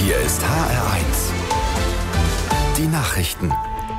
Hier ist HR1. Die Nachrichten.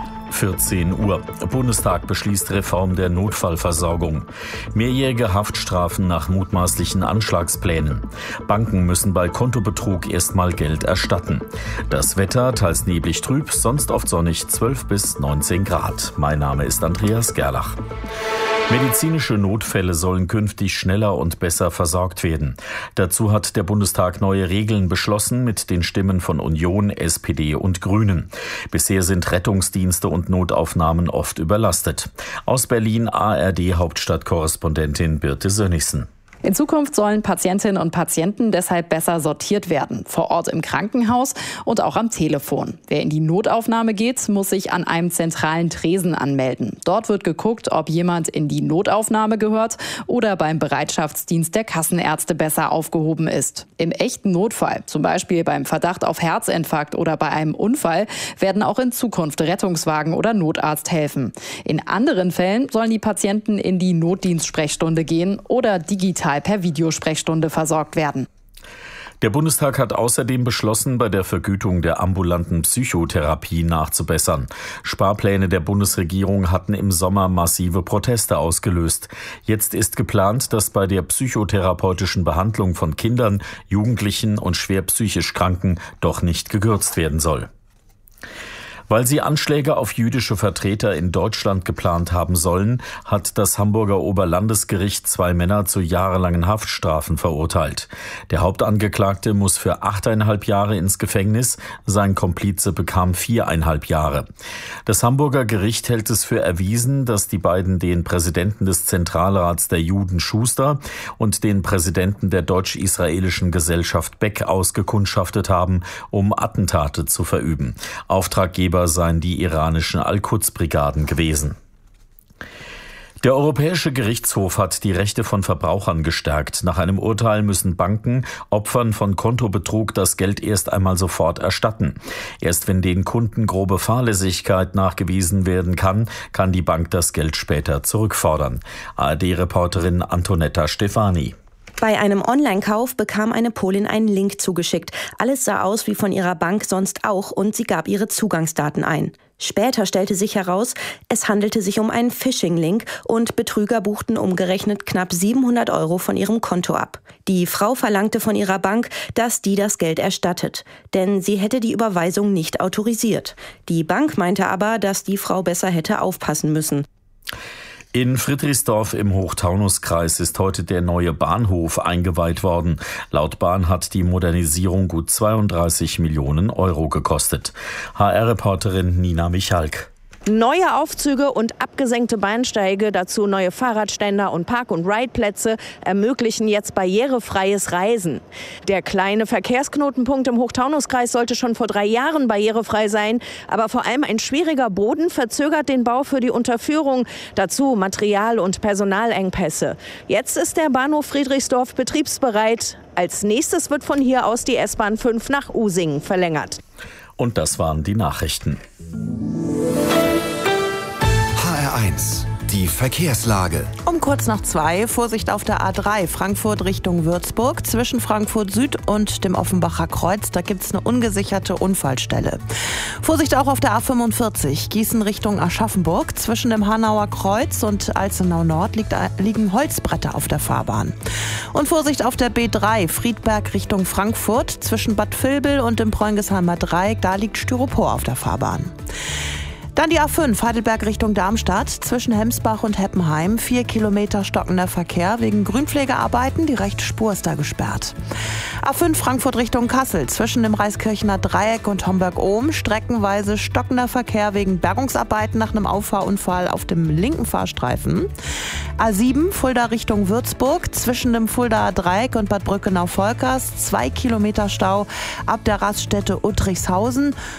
14 Uhr. Bundestag beschließt Reform der Notfallversorgung. Mehrjährige Haftstrafen nach mutmaßlichen Anschlagsplänen. Banken müssen bei Kontobetrug erstmal Geld erstatten. Das Wetter teils neblig trüb, sonst oft sonnig, 12 bis 19 Grad. Mein Name ist Andreas Gerlach. Medizinische Notfälle sollen künftig schneller und besser versorgt werden. Dazu hat der Bundestag neue Regeln beschlossen mit den Stimmen von Union, SPD und Grünen. Bisher sind Rettungsdienste und Notaufnahmen oft überlastet. Aus Berlin ARD-Hauptstadtkorrespondentin Birte Sönnigsen. In Zukunft sollen Patientinnen und Patienten deshalb besser sortiert werden, vor Ort im Krankenhaus und auch am Telefon. Wer in die Notaufnahme geht, muss sich an einem zentralen Tresen anmelden. Dort wird geguckt, ob jemand in die Notaufnahme gehört oder beim Bereitschaftsdienst der Kassenärzte besser aufgehoben ist. Im echten Notfall, zum Beispiel beim Verdacht auf Herzinfarkt oder bei einem Unfall, werden auch in Zukunft Rettungswagen oder Notarzt helfen. In anderen Fällen sollen die Patienten in die Notdienstsprechstunde gehen oder digital per Videosprechstunde versorgt werden. Der Bundestag hat außerdem beschlossen, bei der Vergütung der ambulanten Psychotherapie nachzubessern. Sparpläne der Bundesregierung hatten im Sommer massive Proteste ausgelöst. Jetzt ist geplant, dass bei der psychotherapeutischen Behandlung von Kindern, Jugendlichen und schwer psychisch Kranken doch nicht gekürzt werden soll. Weil sie Anschläge auf jüdische Vertreter in Deutschland geplant haben sollen, hat das Hamburger Oberlandesgericht 2 Männer zu jahrelangen Haftstrafen verurteilt. Der Hauptangeklagte muss für 8,5 Jahre ins Gefängnis, sein Komplize bekam 4,5 Jahre. Das Hamburger Gericht hält es für erwiesen, dass die beiden den Präsidenten des Zentralrats der Juden Schuster und den Präsidenten der deutsch-israelischen Gesellschaft Beck ausgekundschaftet haben, um Attentate zu verüben. Auftraggeber seien die iranischen Al-Quds-Brigaden gewesen. Der Europäische Gerichtshof hat die Rechte von Verbrauchern gestärkt. Nach einem Urteil müssen Banken Opfern von Kontobetrug das Geld erst einmal sofort erstatten. Erst wenn den Kunden grobe Fahrlässigkeit nachgewiesen werden kann, kann die Bank das Geld später zurückfordern. ARD-Reporterin Antonetta Stefani. Bei einem Online-Kauf bekam eine Polin einen Link zugeschickt. Alles sah aus wie von ihrer Bank sonst auch und sie gab ihre Zugangsdaten ein. Später stellte sich heraus, es handelte sich um einen Phishing-Link und Betrüger buchten umgerechnet knapp 700 € von ihrem Konto ab. Die Frau verlangte von ihrer Bank, dass die das Geld erstattet, denn sie hätte die Überweisung nicht autorisiert. Die Bank meinte aber, dass die Frau besser hätte aufpassen müssen. In Friedrichsdorf im Hochtaunuskreis ist heute der neue Bahnhof eingeweiht worden. Laut Bahn hat die Modernisierung gut 32 Millionen € gekostet. HR-Reporterin Nina Michalk. Neue Aufzüge und abgesenkte Bahnsteige, dazu neue Fahrradständer und Park- und Ride-Plätze ermöglichen jetzt barrierefreies Reisen. Der kleine Verkehrsknotenpunkt im Hochtaunuskreis sollte schon vor 3 Jahren barrierefrei sein, aber vor allem ein schwieriger Boden verzögert den Bau für die Unterführung, dazu Material- und Personalengpässe. Jetzt ist der Bahnhof Friedrichsdorf betriebsbereit. Als nächstes wird von hier aus die S-Bahn 5 nach Usingen verlängert. Und das waren die Nachrichten. HR1, die Verkehrslage. Um kurz nach 2, Vorsicht auf der A3, Frankfurt Richtung Würzburg. Zwischen Frankfurt Süd und dem Offenbacher Kreuz, da gibt es eine ungesicherte Unfallstelle. Vorsicht auch auf der A45, Gießen Richtung Aschaffenburg. Zwischen dem Hanauer Kreuz und Alzenau Nord liegen Holzbretter auf der Fahrbahn. Und Vorsicht auf der B3, Friedberg Richtung Frankfurt. Zwischen Bad Vilbel und dem Preungesheimer Dreieck, da liegt Styropor auf der Fahrbahn. Dann die A5, Heidelberg Richtung Darmstadt, zwischen Hemsbach und Heppenheim. 4 Kilometer stockender Verkehr wegen Grünpflegearbeiten, die rechte Spur ist da gesperrt. A5 Frankfurt Richtung Kassel, zwischen dem Reiskirchener Dreieck und Homberg-Ohm. Streckenweise stockender Verkehr wegen Bergungsarbeiten nach einem Auffahrunfall auf dem linken Fahrstreifen. A7 Fulda Richtung Würzburg, zwischen dem Fuldaer Dreieck und Bad Brückenau-Volkers. 2 Kilometer Stau ab der Raststätte Uttrichshausen.